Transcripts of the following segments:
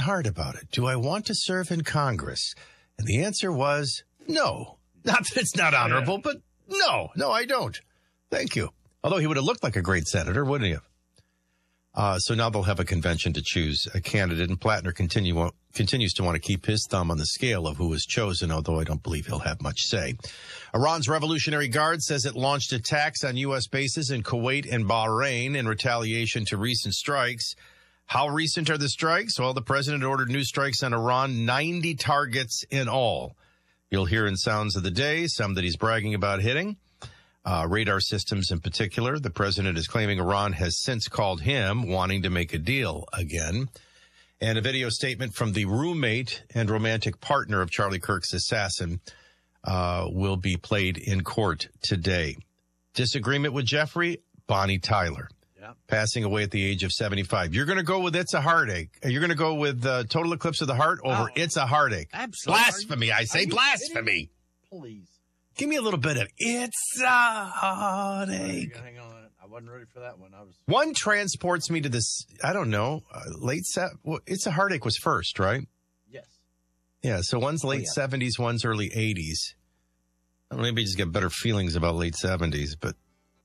hard about it. Do I want to serve in Congress? And the answer was no. Not that it's not honorable, but no, I don't. Thank you. Although he would have looked like a great senator, wouldn't he have? So now they'll have a convention to choose a candidate, and Plattner continues to want to keep his thumb on the scale of who is chosen, although I don't believe he'll have much say. Iran's Revolutionary Guard says it launched attacks on U.S. bases in Kuwait and Bahrain in retaliation to recent strikes. How recent are the strikes? Well, the president ordered new strikes on Iran, 90 targets in all. You'll hear in Sounds of the Day some that he's bragging about hitting. Radar systems in particular. The president is claiming Iran has since called him, wanting to make a deal again. And a video statement from the roommate and romantic partner of Charlie Kirk's assassin will be played in court today. Disagreement with Jeffrey? Bonnie Tyler. Passing away at the age of 75. You're going to go with It's a Heartache. You're going to go with Total Eclipse of the Heart over It's a Heartache. Absolutely. Blasphemy, I say. Blasphemy. Please. Give me a little bit of It's a Heartache. Hang on. I wasn't ready for that one. One transports me to this, I don't know, It's a Heartache was first, right? Yes. Yeah, so one's late 70s, one's early 80s. I don't know, maybe just get better feelings about late 70s, but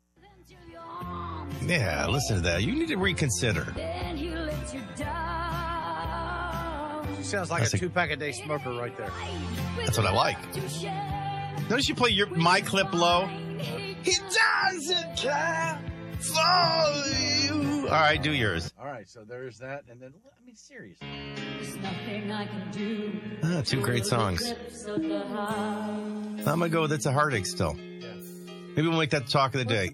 yeah, listen to that. You need to reconsider. She sounds like a two-pack-a-day smoker right there. That's what I like. Notice you play my clip low. He doesn't care for you. All right, do yours. All right, so there's that. And then, I mean, seriously. Two great songs. I'm going to go with It's a Heartache still. Maybe we'll make that the talk of the day.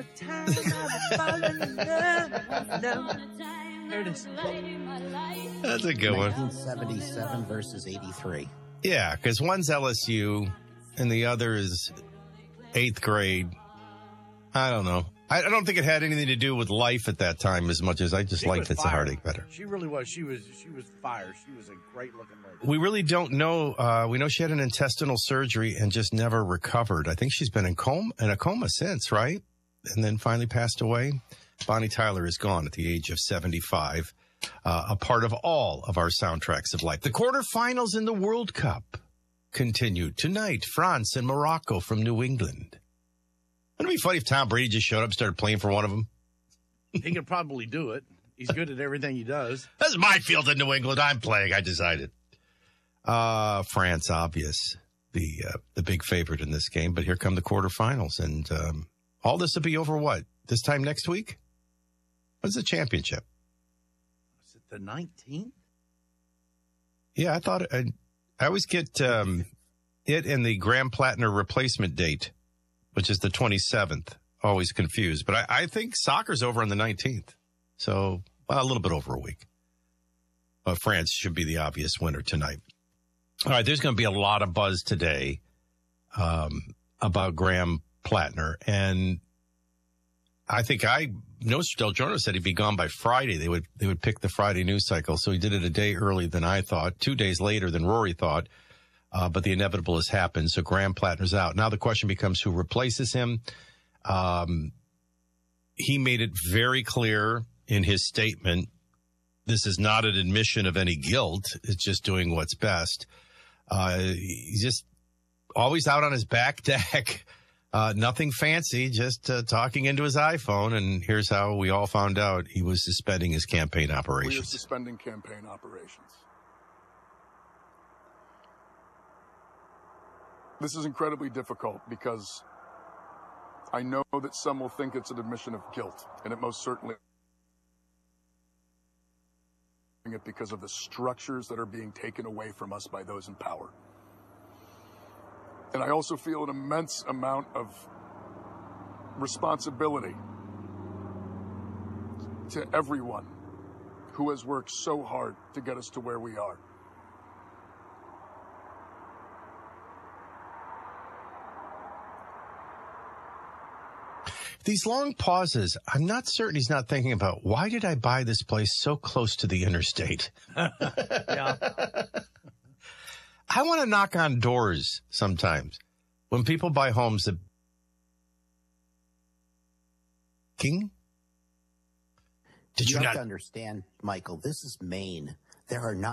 That's a good one. 1977 versus 83. Yeah, because one's LSU and the other is 8th grade. I don't know. I don't think it had anything to do with life at that time as much as I just liked It's a Heartache better. She really was. She was fire. She was a great-looking lady. We really don't know. We know she had an intestinal surgery and just never recovered. I think she's been in a coma since, right? And then finally passed away. Bonnie Tyler is gone at the age of 75, a part of all of our soundtracks of life. The quarterfinals in the World Cup continue tonight. France and Morocco from New England. Wouldn't it be funny if Tom Brady just showed up and started playing for one of them? He could probably do it. He's good at everything he does. This is my field in New England. I'm playing. I decided. France, obvious, the big favorite in this game. But here come the quarterfinals. And all this will be over what? This time next week? When's the championship? Is it the 19th? Yeah, I thought I always get it and the Graham Plattner replacement date, which is the 27th. Always confused. But I think soccer's over on the 19th. So, a little bit over a week. But France should be the obvious winner tonight. All right, there's going to be a lot of buzz today about Graham Plattner. And I think Del Giorno said he'd be gone by Friday. They would pick the Friday news cycle. So he did it a day early than I thought, 2 days later than Rory thought. But the inevitable has happened. So Graham Plattner's out. Now the question becomes who replaces him. He made it very clear in his statement, this is not an admission of any guilt. It's just doing what's best. He's just always out on his back deck. Nothing fancy, just talking into his iPhone. And here's how we all found out he was suspending his campaign operations. We are suspending campaign operations. This is incredibly difficult because I know that some will think it's an admission of guilt, and it most certainly it because of the structures that are being taken away from us by those in power. And I also feel an immense amount of responsibility to everyone who has worked so hard to get us to where we are. These long pauses, I'm not certain he's not thinking about, why did I buy this place so close to the interstate? Yeah. I want to knock on doors sometimes. When people buy homes that... King? You have to understand, Michael, this is Maine. There are not